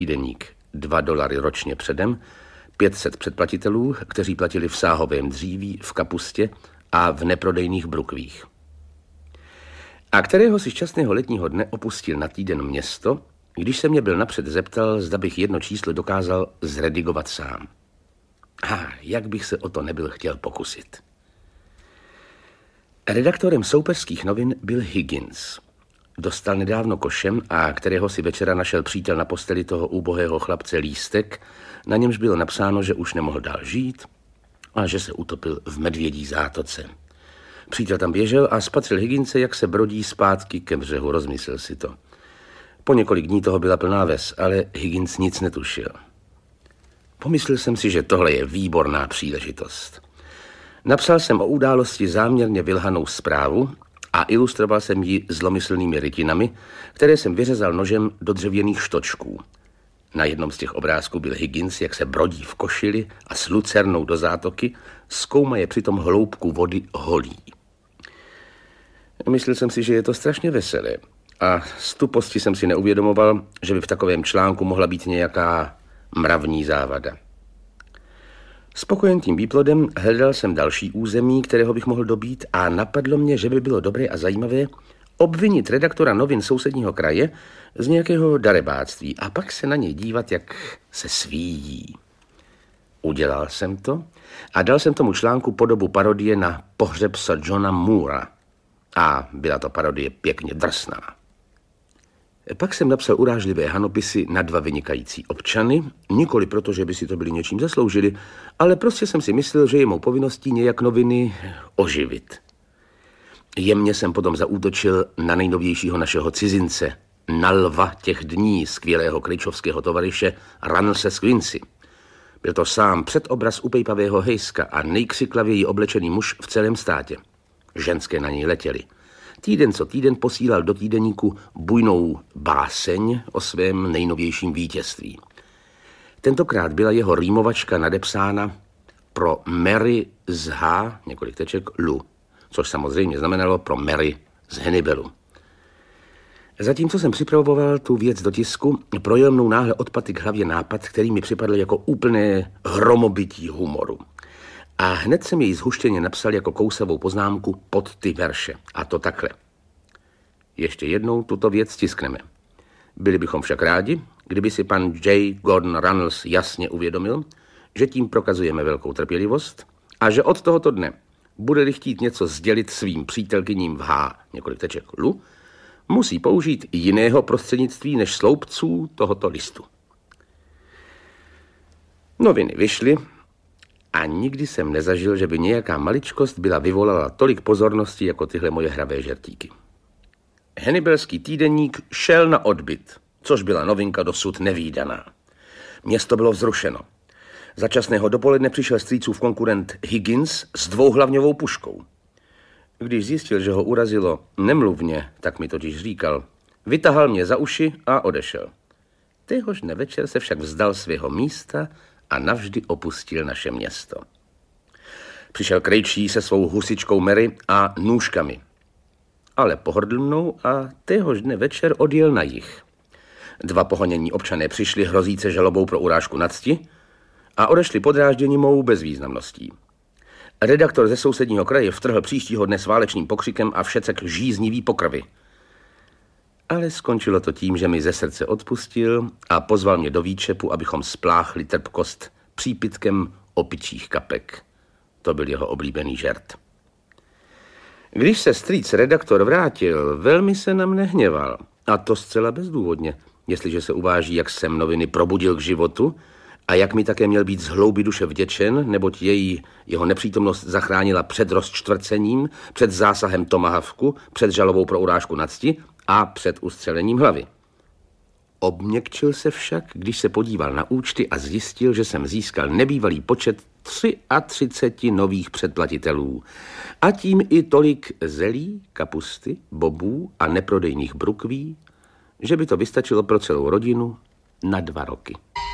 týdeník $2 ročně předem, 500 předplatitelů, kteří platili v sáhovém dříví, v kapustě a v neprodejných brukvích. A kterého si šťastného letního dne opustil na týden město, když se mě byl napřed zeptal, zda bych jedno číslo dokázal zredigovat sám. Jak bych se o to nebyl chtěl pokusit. Redaktorem soupeřských novin byl Higgins. Dostal nedávno košem a kterého si večera našel přítel na posteli toho úbohého chlapce lístek, na němž bylo napsáno, že už nemohl dál žít a že se utopil v medvědí zátoce. Přítel tam běžel a spatřil Higginse, jak se brodí zpátky ke břehu, rozmyslel si to. Po několik dní toho byla plná ves, ale Higgins nic netušil. Pomyslel jsem si, že tohle je výborná příležitost. Napsal jsem o události záměrně vylhanou zprávu a ilustroval jsem ji zlomyslnými rytinami, které jsem vyřezal nožem do dřevěných štočků. Na jednom z těch obrázků byl Higgins, jak se brodí v košili a s lucernou do zátoky, zkoumaje přitom hloubku vody holí. Myslel jsem si, že je to strašně veselé a z tuposti jsem si neuvědomoval, že by v takovém článku mohla být nějaká mravní závada. Spokojen tím výplodem hledal jsem další území, kterého bych mohl dobít a napadlo mě, že by bylo dobré a zajímavé obvinit redaktora novin sousedního kraje z nějakého darebáctví a pak se na něj dívat, jak se svíjí. Udělal jsem to a dal jsem tomu článku podobu parodie na pohřeb Sir Johna Moora. A byla to parodie pěkně drsná. Pak jsem napsal urážlivé hanopisy na dva vynikající občany, nikoli proto, že by si to byli něčím zasloužili, ale prostě jsem si myslel, že je mou povinností nějak noviny oživit. Jemně jsem potom zaútočil na nejnovějšího našeho cizince, na lva těch dní, skvělého krejčovského tovaryše Runnelse z Quincy. Byl to sám předobraz upejpavého hejska a nejkřiklavěji oblečený muž v celém státě. Ženské na něj letěly. Týden co týden posílal do týdeníku bujnou báseň o svém nejnovějším vítězství. Tentokrát byla jeho rýmovačka nadepsána pro Mary z H, několik teček, Lu, což samozřejmě znamenalo pro Mary z Hannibalu. Zatímco jsem připravoval tu věc do tisku, projel mnou náhle od paty k hlavě nápad, který mi připadl jako úplné hromobytí humoru. A hned jsem jej zhuštěně napsal jako kousavou poznámku pod ty verše. A to takhle. Ještě jednou tuto věc tiskneme. Byli bychom však rádi, kdyby si pan J. Gordon Runnels jasně uvědomil, že tím prokazujeme velkou trpělivost a že od tohoto dne, bude-li chtít něco sdělit svým přítelkyním v H, několik teček Lu, musí použít jiného prostřednictví než sloupců tohoto listu. Noviny vyšly a nikdy jsem nezažil, že by nějaká maličkost byla vyvolala tolik pozornosti jako tyhle moje hravé žertíky. Hannibalský týdeník šel na odbyt, což byla novinka dosud nevídaná. Město bylo vzrušeno. Za časného dopoledne přišel strýcův konkurent Higgins s dvouhlavňovou puškou. Když zjistil, že ho urazilo nemluvně, tak mi totiž říkal, vytahal mě za uši a odešel. Téhož dne večer se však vzdal svého místa a navždy opustil naše město. Přišel krejčí se svou husičkou Mary a nůžkami. Ale pohrdl mnou a téhož dne večer odjel na jih. Dva pohonění občané přišli hrozíce žalobou pro urážku na cti a odešli podrážděni mou bezvýznamností. Redaktor ze sousedního kraje vtrhl příštího dne s válečným pokřikem a všecek žíznivý po krvi. Ale skončilo to tím, že mi ze srdce odpustil a pozval mě do výčepu, abychom spláchli trpkost přípitkem opičích kapek. To byl jeho oblíbený žert. Když se strýc redaktor vrátil, velmi se na mne hněval. A to zcela bezdůvodně, jestliže se uváží, jak jsem noviny probudil k životu a jak mi také měl být z hloubi duše vděčen, neboť jeho nepřítomnost zachránila před rozčtvrcením, před zásahem tomahawku, před žalobou pro urážku na cti a před ustřelením hlavy. Obměkčil se však, když se podíval na účty a zjistil, že jsem získal nebývalý počet 33 nových předplatitelů a tím i tolik zelí, kapusty, bobů a neprodejných brukví, že by to vystačilo pro celou rodinu na 2 roky.